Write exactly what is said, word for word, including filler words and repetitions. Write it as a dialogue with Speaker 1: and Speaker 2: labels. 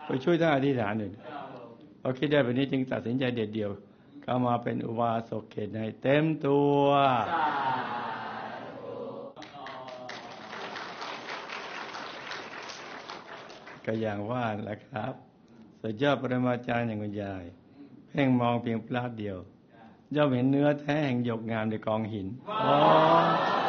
Speaker 1: ไปช่วยท่านอธิษฐานหนึ่งพอคิดได้แบบนี้จึงตัดสินใจเด็ดเดี่ยวเข้ามาเป็นอุบาสกเขตในเต็มตัวก็อย่างว่าแหละครับสุดยอดปรมาจารย์อย่างคุณยายเพ่งมองเพียงพลาดเดียวย่อมเห็นเนื้อแท้แห่งหยกงามในกองหิน